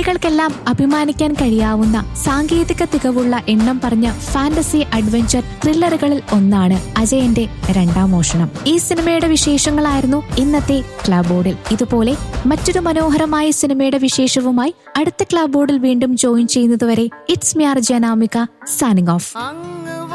മലയാളികൾക്കെല്ലാം അഭിമാനിക്കാൻ കഴിയാവുന്ന സാങ്കേതിക തികവുള്ള എണ്ണം പറഞ്ഞ ഫാന്റസി അഡ്വഞ്ചർ ത്രില്ലറുകളിൽ ഒന്നാണ് അജയന്റെ രണ്ടാം മോഷണം. ഈ സിനിമയുടെ വിശേഷങ്ങളായിരുന്നു ഇന്നത്തെ ക്ലബ് ബോർഡിൽ. ഇതുപോലെ മറ്റൊരു മനോഹരമായ സിനിമയുടെ വിശേഷവുമായി അടുത്ത ക്ലബ് ബോർഡിൽ വീണ്ടും ജോയിൻ ചെയ്യുന്നതുവരെ it's me R Janamika signing off.